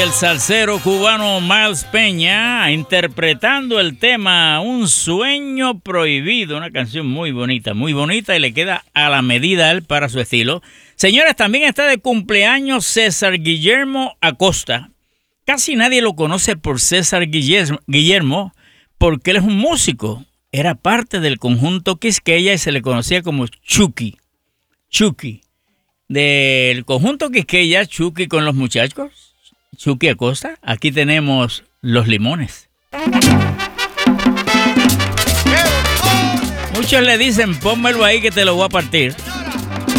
El salsero cubano Miles Peña interpretando el tema Un sueño prohibido, una canción muy bonita y le queda a la medida a él para su estilo. Señores, también está de cumpleaños César Guillermo Acosta. Casi nadie lo conoce por César Guillermo porque él es un músico. Era parte del conjunto Quisqueya y se le conocía como Chucky. Chucky. Del conjunto Quisqueya, Chucky con los muchachos. Chucky Acosta, aquí tenemos Los Limones. Muchos le dicen, pónmelo ahí que te lo voy a partir.